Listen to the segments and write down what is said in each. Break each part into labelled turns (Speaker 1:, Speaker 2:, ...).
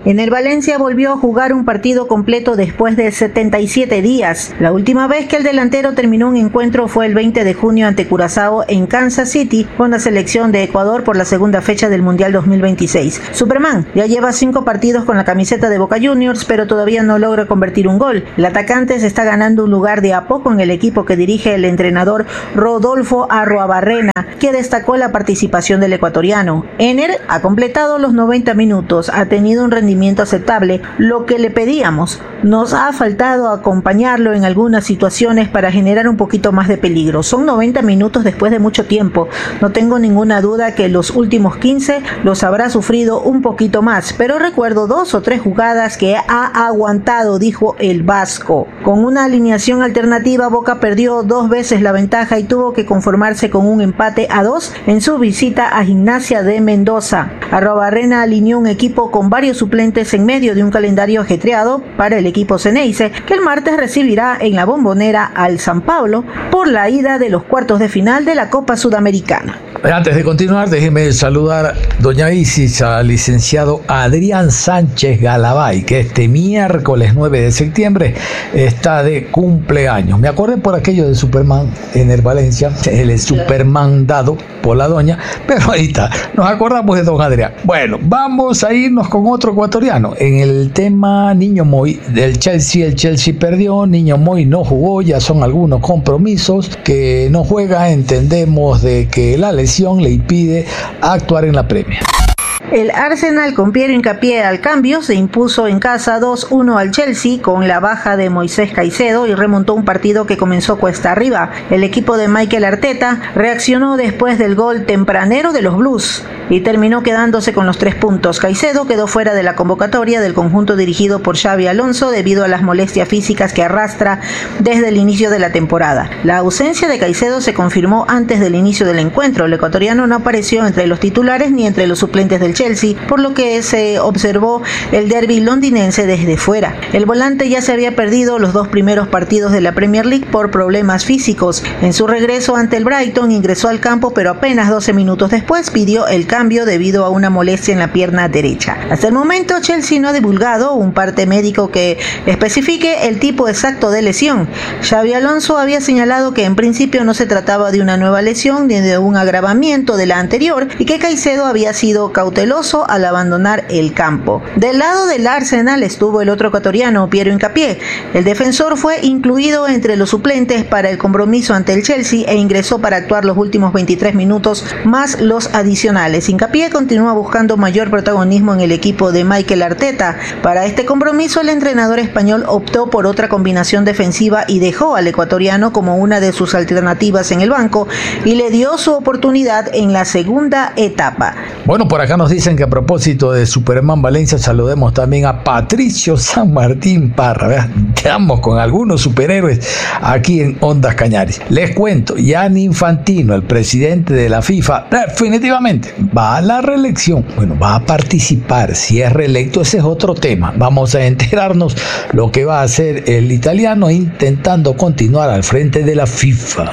Speaker 1: En el Valencia volvió a jugar un partido completo después de 77 días. La última vez que el delantero terminó un encuentro fue el 20 de junio ante Curazao en Kansas City con la selección de Ecuador por la segunda fecha del Mundial 2026. Superman ya lleva 5 partidos con la camiseta de Boca Juniors, pero todavía no logra convertir un gol. El atacante se está ganando un lugar de a poco en el equipo que dirige el entrenador Rodolfo Arruabarrena, que destacó la participación del ecuatoriano. Ener ha completado los 90 minutos, ha tenido un rendimiento aceptable, lo que le pedíamos. Nos ha faltado acompañarlo en algunas situaciones para generar un poquito más de peligro. Son 90 minutos después de mucho tiempo. No tengo ninguna duda que los últimos 15 los habrá sufrido un poquito más, pero recuerdo 2 o 3 jugadas que ha aguantado, dijo el vasco. Con una alineación alternativa, Boca perdió 2 veces la ventaja y tuvo que conformarse con un empate a 2 en su visita a Gimnasia de Mendoza. Arruabarrena alineó un equipo con varios suplentes en medio de un calendario ajetreado para el equipo Ceneice, que el martes recibirá en la Bombonera al San Pablo por la ida de los cuartos de final de la Copa Sudamericana.
Speaker 2: Antes de continuar, déjeme saludar, doña Isis, al licenciado Adrián Sánchez Galabay, que este miércoles 9 de septiembre está de cumpleaños. Me acordé por aquello de Superman en el Valencia, el Superman dado por la doña, pero ahí está, nos acordamos de don Adrián. Bueno, vamos a irnos con otro ecuatoriano. En el tema Niño Moy del Chelsea, el Chelsea perdió, Niño Moy no jugó, ya son algunos compromisos que no juega, entendemos de que la lesión le impide actuar en la Premier.
Speaker 1: El Arsenal con Piero Hincapié al cambio se impuso en casa 2-1 al Chelsea con la baja de Moisés Caicedo y remontó un partido que comenzó cuesta arriba. El equipo de Mikel Arteta reaccionó después del gol tempranero de los Blues y terminó quedándose con los 3 puntos. Caicedo quedó fuera de la convocatoria del conjunto dirigido por Xabi Alonso debido a las molestias físicas que arrastra desde el inicio de la temporada. La ausencia de Caicedo se confirmó antes del inicio del encuentro. El ecuatoriano no apareció entre los titulares ni entre los suplentes del Chelsea, por lo que se observó el derbi londinense desde fuera. El volante ya se había perdido los 2 primeros partidos de la Premier League por problemas físicos. En su regreso ante el Brighton ingresó al campo, pero apenas 12 minutos después pidió el cambio debido a una molestia en la pierna derecha. Hasta el momento Chelsea no ha divulgado un parte médico que especifique el tipo exacto de lesión. Xabi Alonso había señalado que en principio no se trataba de una nueva lesión ni de un agravamiento de la anterior y que Caicedo había sido cauteloso al abandonar el campo. Del lado del Arsenal estuvo el otro ecuatoriano, Piero Hincapié. El defensor fue incluido entre los suplentes para el compromiso ante el Chelsea e ingresó para actuar los últimos 23 minutos más los adicionales. Hincapié continúa buscando mayor protagonismo en el equipo de Mikel Arteta. Para este compromiso el entrenador español optó por otra combinación defensiva y dejó al ecuatoriano como una de sus alternativas en el banco y le dio su oportunidad en la segunda etapa.
Speaker 2: Bueno, por acá nos dicen que a propósito de Superman Valencia saludemos también a Patricio San Martín Parra. Vean, quedamos con algunos superhéroes aquí en Ondas Cañaris. Les cuento, Gianni Infantino, el presidente de la FIFA, definitivamente va a la reelección. Bueno, va a participar. Si es reelecto, ese es otro tema. Vamos a enterarnos lo que va a hacer el italiano intentando continuar al frente de la FIFA.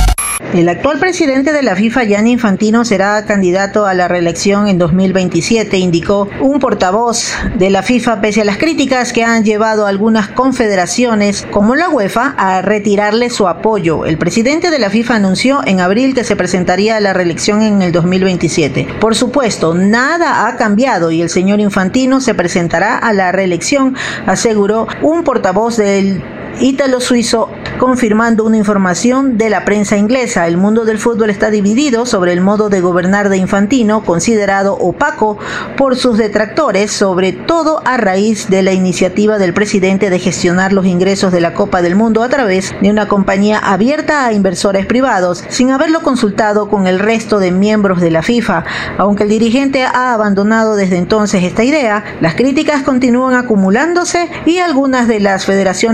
Speaker 1: El actual presidente de la FIFA, Gianni Infantino, será candidato a la reelección en 2027, indicó un portavoz de la FIFA, pese a las críticas que han llevado a algunas confederaciones, como la UEFA, a retirarle su apoyo. El presidente de la FIFA anunció en abril que se presentaría a la reelección en el 2027. Por supuesto, nada ha cambiado y el señor Infantino se presentará a la reelección, aseguró un portavoz del ítalo-suizo, confirmando una información de la prensa inglesa. El mundo del fútbol está dividido sobre el modo de gobernar de Infantino, considerado opaco por sus detractores, sobre todo a raíz de la iniciativa del presidente de gestionar los ingresos de la Copa del Mundo a través de una compañía abierta a inversores privados, sin haberlo consultado con el resto de miembros de la FIFA. Aunque el dirigente ha abandonado desde entonces esta idea, las críticas continúan acumulándose y algunas de las federaciones europeas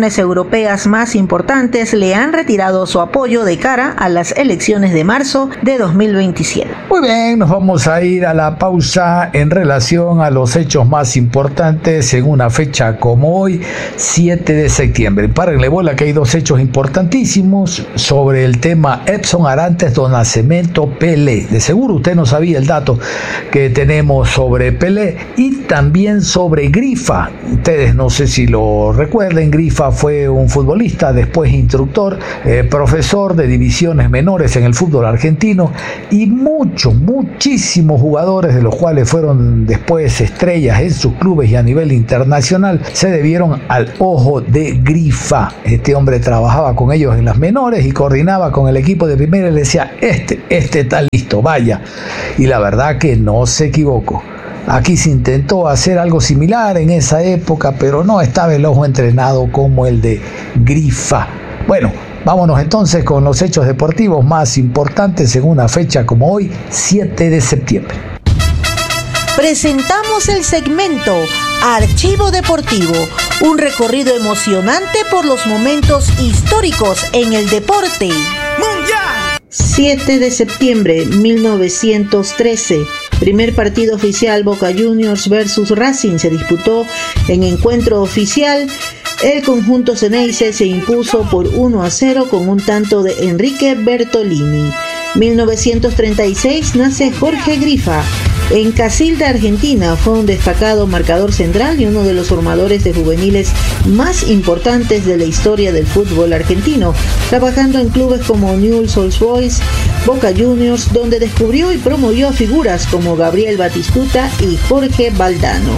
Speaker 1: europeas más importantes le han retirado su apoyo de cara a las elecciones de marzo de 2027.
Speaker 2: Muy bien, nos vamos a ir a la pausa en relación a los hechos más importantes en una fecha como hoy, 7 de septiembre. Párenle bola que hay dos hechos importantísimos sobre el tema Edson Arantes do Nascimento Pelé. De seguro usted no sabía el dato que tenemos sobre Pelé y también sobre Grifa. Ustedes no sé si lo recuerden, Grifa fue un futbolista, después instructor, profesor de divisiones menores en el fútbol argentino y muchísimos jugadores, de los cuales fueron después estrellas en sus clubes y a nivel internacional, se debieron al ojo de Grifa. Este hombre trabajaba con ellos en las menores y coordinaba con el equipo de primera y le decía, este está listo, vaya. Y la verdad que no se equivocó. Aquí se intentó hacer algo similar en esa época, pero no estaba el ojo entrenado como el de Grifa. Bueno, vámonos entonces con los hechos deportivos más importantes en una fecha como hoy, 7 de septiembre.
Speaker 1: Presentamos el segmento Archivo Deportivo, un recorrido emocionante por los momentos históricos en el deporte. ¡Mundial! 7 de septiembre 1913. Primer partido oficial Boca Juniors versus Racing se disputó en encuentro oficial. El conjunto Ceneice se impuso por 1-0 con un tanto de Enrique Bertolini. 1936 nace Jorge Grifa. En Casilda, Argentina, fue un destacado marcador central y uno de los formadores de juveniles más importantes de la historia del fútbol argentino, trabajando en clubes como Newell's Old Boys, Boca Juniors, donde descubrió y promovió a figuras como Gabriel Batistuta y Jorge Valdano.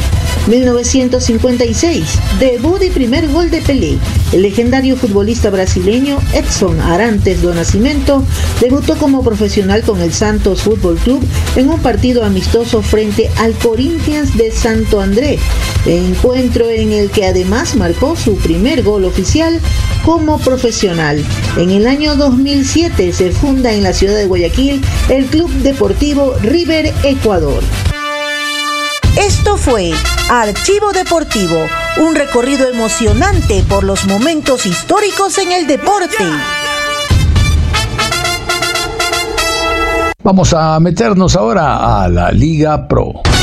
Speaker 1: 1956, debut y primer gol de Pelé. El legendario futbolista brasileño Edson Arantes do Nascimento debutó como profesional con el Santos Fútbol Club en un partido amistoso frente al Corinthians de Santo André, encuentro en el que además marcó su primer gol oficial como profesional. En el año 2007 se funda en la ciudad de Guayaquil el Club Deportivo River Ecuador. Esto fue Archivo Deportivo, un recorrido emocionante por los momentos históricos en el deporte.
Speaker 2: Vamos a meternos ahora a la Liga Pro.